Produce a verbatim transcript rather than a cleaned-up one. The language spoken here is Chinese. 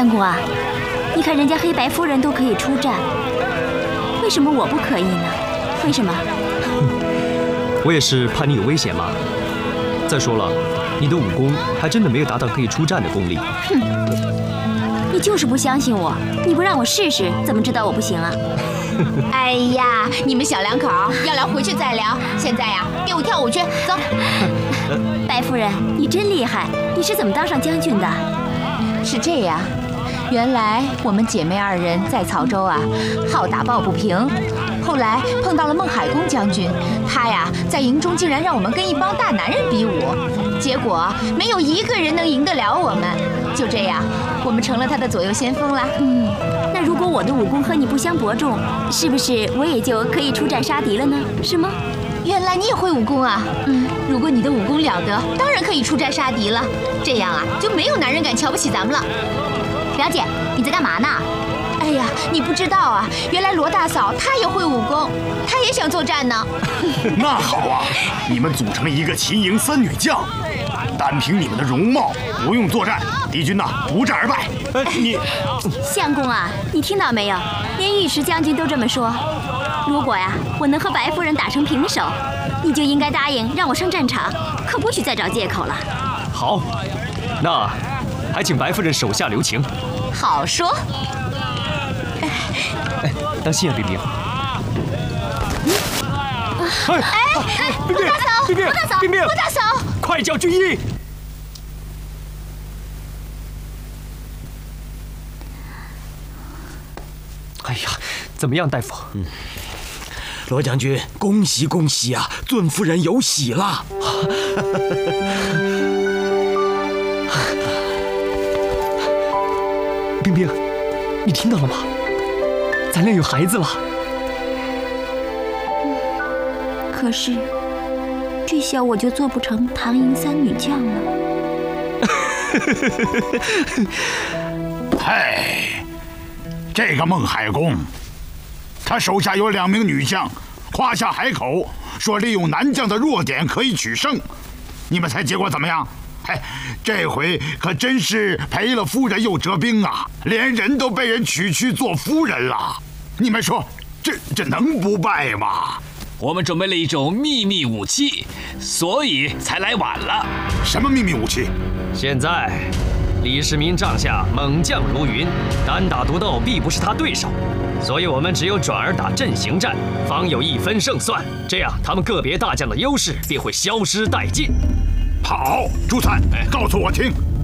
公啊，你看人家黑白夫人都可以出战，为什么我不可以呢？为什么？ 我也是怕你有危险嘛。再说了，你的武功还真的没有达到可以出战的功力。 哼，你就是不相信我，你不让我试试，怎么知道我不行啊？ 哎呀，你们小两口要聊回去再聊，现在呀，给我跳舞去，走。 白夫人，你真厉害，你是怎么当上将军的？ 是这样，原来我们姐妹二人在曹州啊，好打抱不平。后来碰到了孟海公将军，他呀在营中竟然让我们跟一帮大男人比武，结果没有一个人能赢得了我们。就这样，我们成了他的左右先锋啦。 嗯，那如果我的武功和你不相伯仲，是不是我也就可以出战杀敌了呢？是吗？ 原来你也会武功啊！嗯，如果你的武功了得，当然可以出战杀敌了。这样啊，就没有男人敢瞧不起咱们了。 表姐，你在干嘛呢？ 哎呀，你不知道啊，原来罗大嫂她也会武功，她也想作战呢。 那好啊，你们组成一个秦营三女将，单凭你们的容貌，不用作战，敌军呐不战而败。 哎，你， 相公啊，你听到没有？连尉迟将军都这么说。如果呀，我能和白夫人打成平手，你就应该答应让我上战场，可不许再找借口了。 好，那还请白夫人手下留情。 好说。 哎，当心啊，冰冰！ 哎哎， 冰冰， 罗大嫂， 冰冰， 罗大嫂， 冰冰， 罗大嫂， 快叫军医！哎呀，怎么样，大夫？ 嗯，罗将军，恭喜恭喜啊！尊夫人有喜了。 冰冰，你听到了吗？咱俩有孩子了。 可是，这下我就做不成唐营三女将了。 嘿，这个孟海公，他手下有两名女将，夸下海口，说利用男将的弱点可以取胜。你们猜结果怎么样？嘿，这回可真是赔了夫人又折兵啊，连人都被人娶去做夫人了。你们说，这这能不败吗？ 我们准备了一种秘密武器，所以才来晚了。 什么秘密武器？ 现在，李世民帐下猛将如云，单打独斗必不是他对手，所以我们只有转而打阵型战，方有一分胜算。这样，他们个别大将的优势便会消失殆尽。 好，朱灿，告诉我听，